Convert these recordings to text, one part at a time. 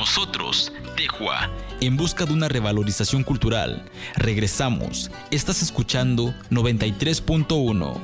Nosotros, Tejua, en busca de una revalorización cultural. Regresamos. Estás escuchando 93.1.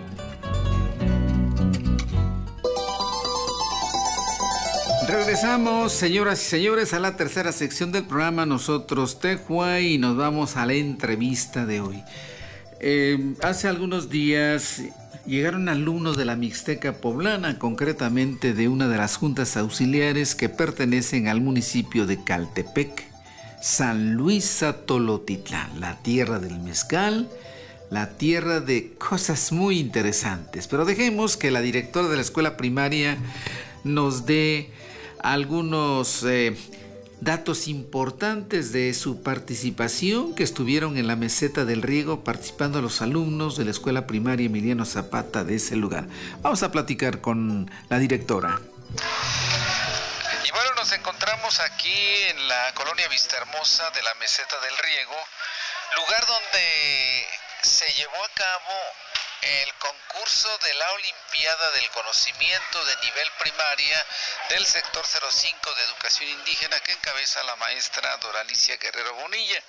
Regresamos, señoras y señores, a la tercera sección del programa Nosotros Tejua, y nos vamos a la entrevista de hoy. Hace algunos días llegaron alumnos de la Mixteca Poblana, concretamente de una de las juntas auxiliares que pertenecen al municipio de Caltepec, San Luis Atolotitlán, la tierra del mezcal, la tierra de cosas muy interesantes. Pero dejemos que la directora de la escuela primaria nos dé algunos datos importantes de su participación, que estuvieron en la meseta del riego participando los alumnos de la escuela primaria Emiliano Zapata de ese lugar. Vamos a platicar con la directora. Y bueno, nos encontramos aquí en la colonia Vistahermosa de la meseta del riego, lugar donde se llevó a cabo el concurso de la Olimpiada del Conocimiento de nivel primaria del sector 05 de Educación Indígena, que encabeza la maestra Doralicia Guerrero Bonilla.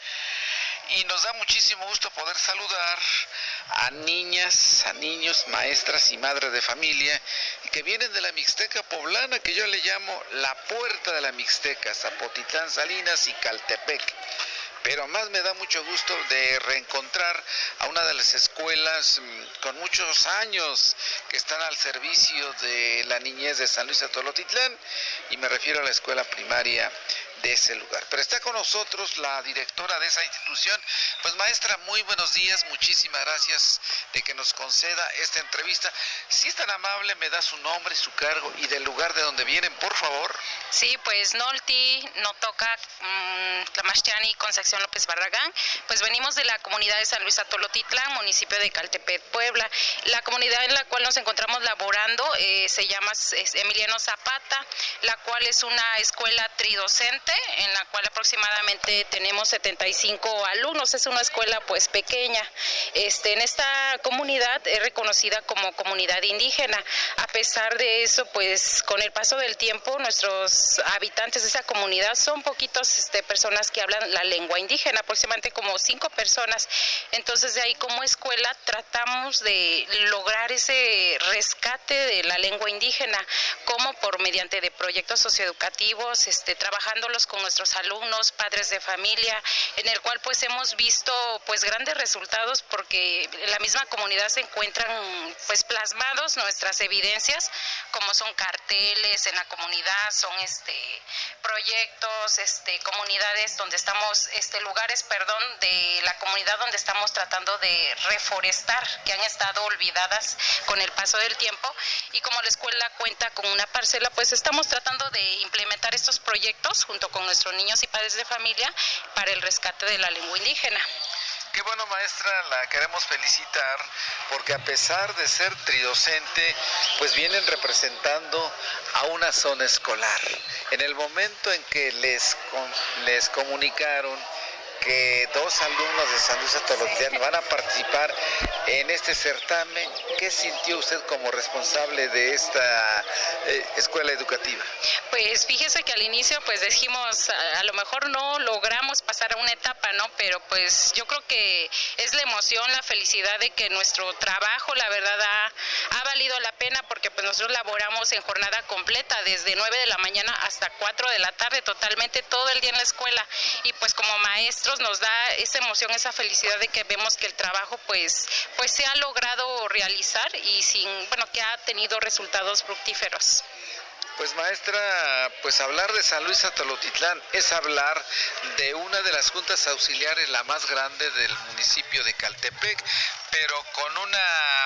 Y nos da muchísimo gusto poder saludar a niñas, a niños, maestras y madres de familia que vienen de la Mixteca Poblana, que yo le llamo la puerta de la Mixteca, Zapotitlán, Salinas y Caltepec. Pero más me da mucho gusto de reencontrar a una de las escuelas con muchos años que están al servicio de la niñez de San Luis Atolotitlán, y me refiero a la escuela primaria de ese lugar. Pero está con nosotros la directora de esa institución. Pues maestra, muy buenos días, muchísimas gracias de que nos conceda esta entrevista. Si es tan amable, me da su nombre, su cargo y del lugar de donde vienen, por favor. Sí, pues Nolti, Notoca, Tlamachtiani, Concepción López Barragán. Pues venimos de la comunidad de San Luis Atolotitlán, municipio de Caltepec, Puebla. La comunidad en la cual nos encontramos laborando se llama Emiliano Zapata, la cual es una escuela tridocente, en la cual aproximadamente tenemos 75 alumnos. Es una escuela pues pequeña. En esta comunidad es reconocida como comunidad indígena. A pesar de eso, pues con el paso del tiempo, nuestros habitantes de esa comunidad son poquitos personas que hablan la lengua indígena, aproximadamente como 5 personas. Entonces de ahí como escuela tratamos de lograr ese rescate de la lengua indígena, como por mediante de proyectos socioeducativos, trabajándolos con nuestros alumnos, padres de familia, en el cual pues hemos visto pues grandes resultados, porque en la misma comunidad se encuentran pues plasmados nuestras evidencias, como son carteles en la comunidad, son proyectos, comunidades donde estamos, lugares, de la comunidad donde estamos tratando de reforestar, que han estado olvidadas con el paso del tiempo. Y como la escuela cuenta con una parcela, pues estamos tratando de implementar estos proyectos junto con nuestros niños y padres de familia para el rescate de la lengua indígena. Qué bueno, maestra, la queremos felicitar porque a pesar de ser tridocente, pues vienen representando a una zona escolar. En el momento en que les comunicaron que 2 alumnos de San Luis Atolotitlán van a participar en este certamen, ¿qué sintió usted como responsable de esta escuela educativa? Pues fíjese que al inicio pues dijimos, a lo mejor no logramos pasar a una etapa, ¿no? Pero pues yo creo que es la emoción, la felicidad de que nuestro trabajo, la verdad, ha valido la pena, porque pues nosotros laboramos en jornada completa, desde 9 de la mañana hasta 4 de la tarde, totalmente todo el día en la escuela, y pues como maestros nos da esa emoción, esa felicidad de que vemos que el trabajo pues se ha logrado realizar y que ha tenido resultados fructíferos. Pues maestra, pues hablar de San Luis Atolotitlán es hablar de una de las juntas auxiliares, la más grande del municipio de Caltepec, pero con una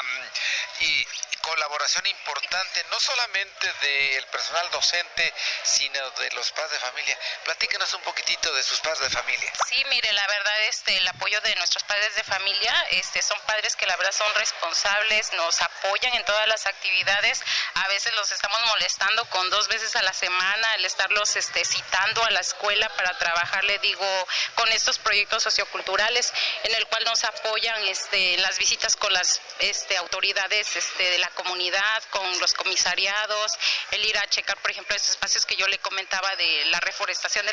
colaboración importante, no solamente del personal docente, sino de los padres de familia. Platíquenos un poquitito de sus padres de familia. Sí, mire, la verdad, el apoyo de nuestros padres de familia, son padres que la verdad son responsables, nos apoyan en todas las actividades. A veces los estamos molestando con 2 veces a la semana, el estarlos citando a la escuela para trabajar, le digo, con estos proyectos socioculturales, en el cual nos apoyan en las visitas con las autoridades de la comunidad, con los comisariados, el ir a checar, por ejemplo, estos espacios que yo le comentaba de la reforestación de